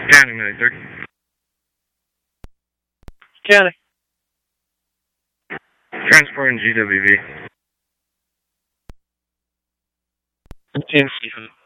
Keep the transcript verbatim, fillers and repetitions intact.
County ninety-three. County. Transporting G W V. ten.